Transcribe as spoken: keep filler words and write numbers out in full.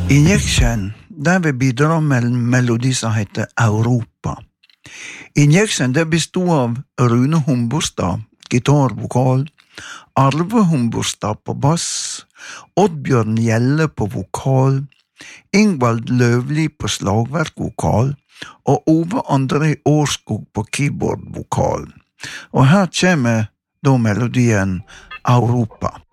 Injection, der vil bidra med en melodi som heter Europa. Injection, det bestod av Rune Humbostad, gitar, vokal, Arve Humbostad på bass, Oddbjørn Gjelle på vokal, Ingvald Løvli på slagverk-vokal, og Ove André Årskog på keyboard-vokal. Og her kommer da melodien Europa.